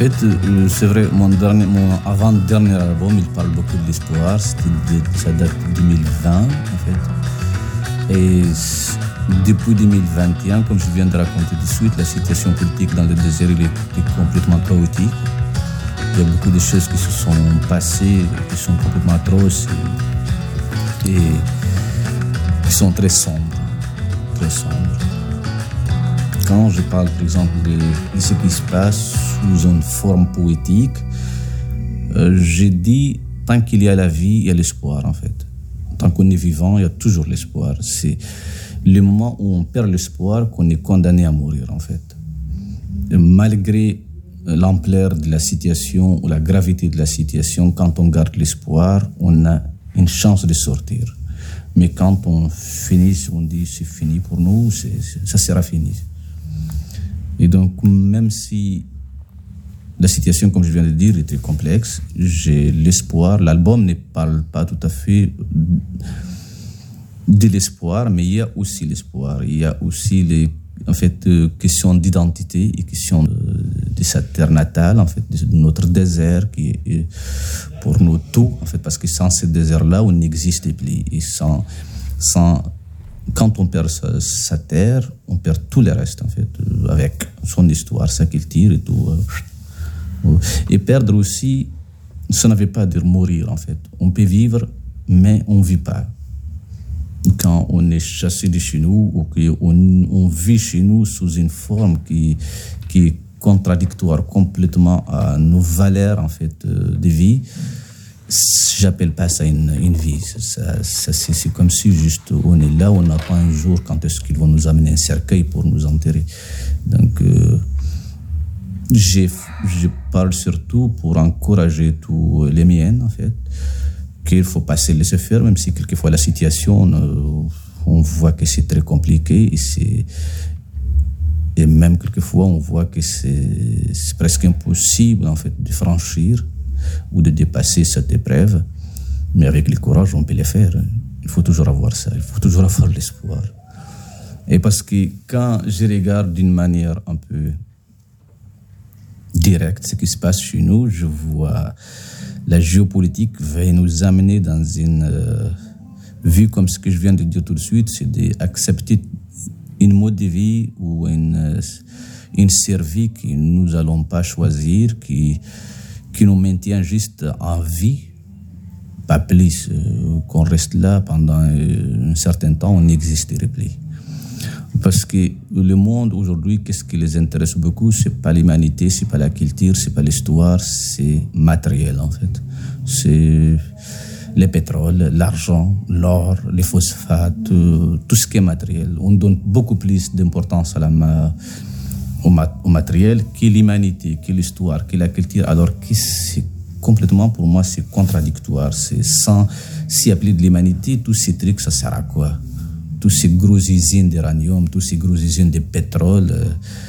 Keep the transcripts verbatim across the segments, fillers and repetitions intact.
fait, euh, c'est vrai, mon, dernier, mon avant-dernier album, il parle beaucoup de l'espoir. C'était de, ça date de deux mille vingt, en fait. Et depuis deux mille vingt et un, comme je viens de raconter tout de suite, la situation politique dans le désert il est, est complètement chaotique. Il y a beaucoup de choses qui se sont passées, qui sont complètement atroces et, et qui sont très sombres. Très sombres. Quand je parle, par exemple, de, de ce qui se passe sous une forme poétique, euh, j'ai dit, tant qu'il y a la vie, il y a l'espoir, en fait. Tant qu'on est vivant, il y a toujours l'espoir. C'est le moment où on perd l'espoir qu'on est condamné à mourir, en fait. Et malgré l'ampleur de la situation ou la gravité de la situation, quand on garde l'espoir, on a une chance de sortir. Mais quand on finit, on dit c'est fini pour nous, c'est, c'est, ça sera fini. Et donc, même si la situation, comme je viens de dire, était complexe, j'ai l'espoir. L'album ne parle pas tout à fait de l'espoir, mais il y a aussi l'espoir. Il y a aussi les en fait, euh, questions d'identité et questions de, de sa terre natale, en fait, de, de notre désert qui est, est pour nous tout, en fait, parce que sans ce désert-là, on n'existe plus. Et sans, sans, quand on perd sa, sa terre, on perd tout le reste, en fait, euh, avec son histoire, sa culture et tout. Euh, et perdre aussi, ça ne veut pas dire mourir, en fait. On peut vivre, mais on ne vit pas. Quand on est chassé de chez nous ou qu'on on vit chez nous sous une forme qui, qui est contradictoire complètement à nos valeurs en fait de vie, j'appelle pas ça une, une vie. Ça, ça, c'est, c'est comme si juste on est là, on attend un jour quand est-ce qu'ils vont nous amener un cercueil pour nous enterrer. Donc euh, j'ai, je parle surtout pour encourager tous les miennes en fait, qu'il ne faut pas se laisser faire, même si quelquefois la situation, on, on voit que c'est très compliqué et, c'est, et même quelquefois on voit que c'est, c'est presque impossible en fait, de franchir ou de dépasser cette épreuve. Mais avec le courage, on peut le faire. Il faut toujours avoir ça, il faut toujours avoir l'espoir. Et parce que quand je regarde d'une manière un peu directe ce qui se passe chez nous, je vois la géopolitique va nous amener dans une euh, vue comme ce que je viens de dire tout de suite, c'est d'accepter une mode de vie ou une, une survie que nous n'allons pas choisir, qui, qui nous maintient juste en vie, pas plus euh, qu'on reste là pendant euh, un certain temps, on n'existerait plus. Parce que le monde aujourd'hui, qu'est-ce qui les intéresse beaucoup? C'est pas l'humanité, c'est pas la culture, c'est pas l'histoire, c'est matériel en fait. C'est le pétrole, l'argent, l'or, les phosphates, tout, tout ce qui est matériel. On donne beaucoup plus d'importance à la ma, au, mat, au matériel que l'humanité, que l'histoire, que la culture. Alors que c'est complètement, pour moi, c'est contradictoire. C'est sans, s'il n'y a plus de l'humanité, tous ces trucs, ça sert à quoi? Tous ces grosses usines d'uranium, tous ces grosses usines de pétrole euh,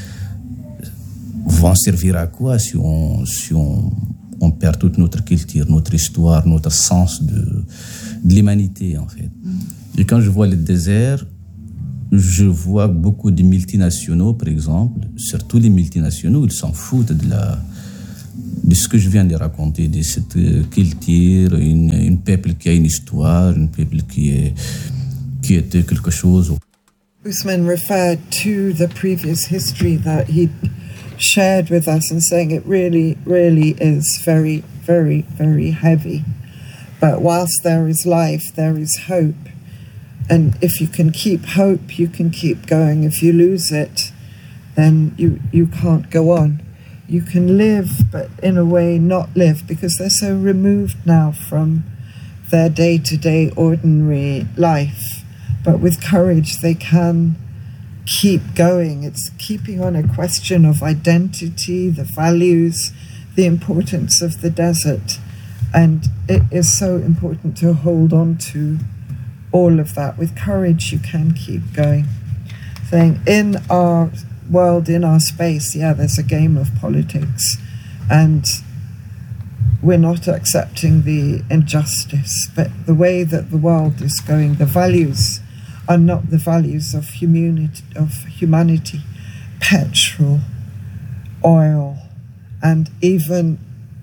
vont servir à quoi si on, si on, on perd toute notre culture, notre histoire, notre sens de, de l'humanité, en fait. Et quand je vois le désert, je vois beaucoup de multinationaux, par exemple, surtout les multinationaux, ils s'en foutent de, la, de ce que je viens de raconter, de cette culture, une, une peuple qui a une histoire, un peuple qui est qui était quelque chose. Ousmane referred to the previous history that he shared with us and saying it really, really is very, very, very heavy. But whilst there is life, there is hope. And if you can keep hope, you can keep going. If you lose it, then you, you can't go on. You can live, but in a way not live, because they're so removed now from their day-to-day ordinary life. But with courage, they can keep going. It's keeping on a question of identity, the values, the importance of the desert. And it is so important to hold on to all of that. With courage, you can keep going. Saying, in our world, in our space, yeah, there's a game of politics. And we're not accepting the injustice. But the way that the world is going, the values are not the values of humanity, of humanity. Petrol, oil, and even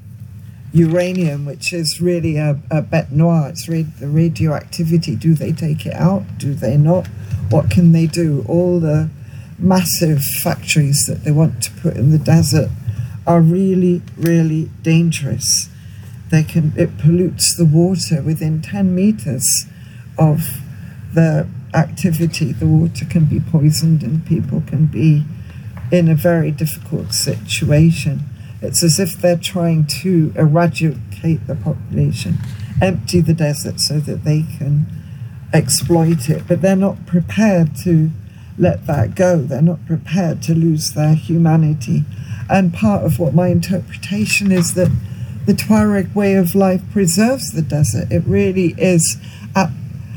uranium, which is really a, a bête noire. It's really the radioactivity. Do they take it out? Do they not? What can they do? All the massive factories that they want to put in the desert are really, really dangerous. They can, it pollutes the water within ten meters of the activity. The water can be poisoned and people can be in a very difficult situation. It's as if they're trying to eradicate the population, empty the desert so that they can exploit it. But they're not prepared to let that go. They're not prepared to lose their humanity. And part of what my interpretation is that the Tuareg way of life preserves the desert. It really is at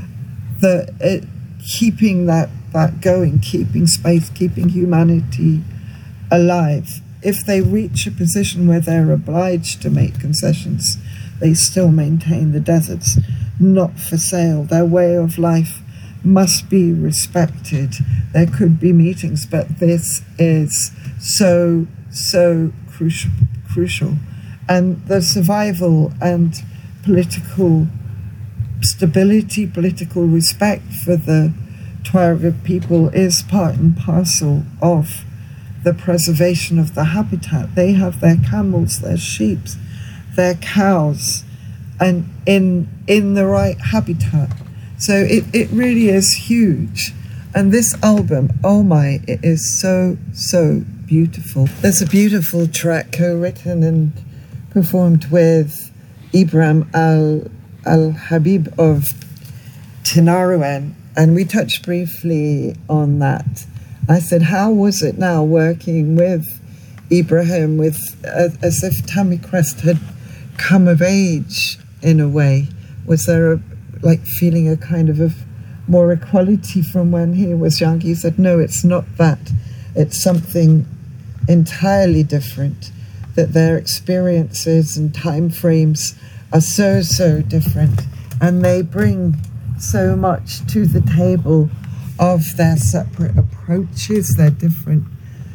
the it, keeping that, that going, keeping space, keeping humanity alive. If they reach a position where they're obliged to make concessions, they still maintain the desert's not for sale. Their way of life must be respected. There could be meetings, but this is so, so crucial. crucial. And the survival and political stability, political respect for the Tuareg people is part and parcel of the preservation of the habitat. They have their camels, their sheep, their cows, and in in the right habitat. So it, it really is huge. And this album, oh my, it is so, so beautiful. There's a beautiful track co-written and performed with Ibrahim Al Al Habib of Tinariwen, and we touched briefly on that. I said, how was it now working with Ibrahim, with uh, as if Tammy Crest had come of age in a way? Was there a, like feeling a kind of a more equality from when he was young? He said, no, it's not that. It's something entirely different, that their experiences and time frames are so, so different. And they bring so much to the table of their separate approaches, their different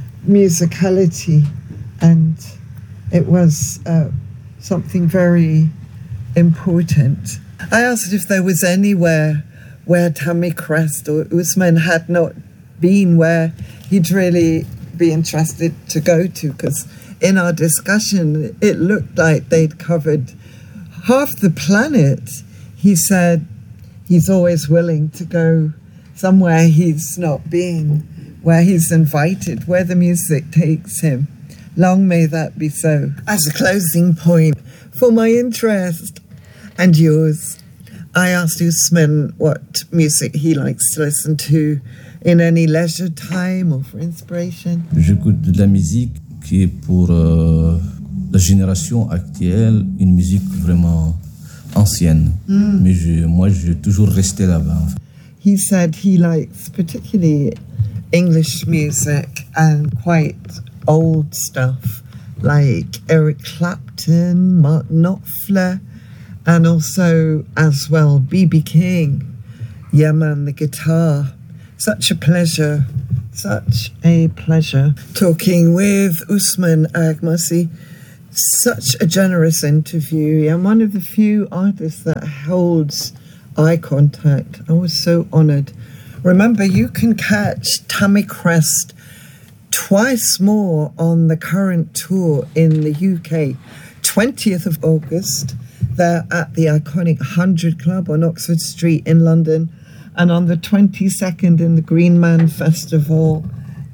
musicality. And it was uh, something very important. I asked if there was anywhere where Tammy Crest or Usman had not been, where he'd really be interested to go to, because in our discussion, it looked like they'd covered half the planet. He said he's always willing to go somewhere he's not been, where he's invited, where the music takes him. Long may that be so. As a closing point, for my interest and yours, I asked Usman what music he likes to listen to in any leisure time or for inspiration. J'écoute de la musique qui est pour euh, la génération actuelle, une musique vraiment ancienne. Mm. Mais je, moi, je vais toujours rester là-bas. He said he likes particularly English music and quite old stuff like Eric Clapton, Martin Knopfler, and also as well B B King. Yeah, man, the guitar. Such a pleasure, such a pleasure talking with Usman Agmasi. Such a generous interview. I'm one of the few artists that holds eye contact. I was so honoured. Remember, you can catch Tammy Crest twice more on the current tour in the U K. twentieth of August, they're at the iconic one hundred Club on Oxford Street in London. And on the twenty-second in the Green Man Festival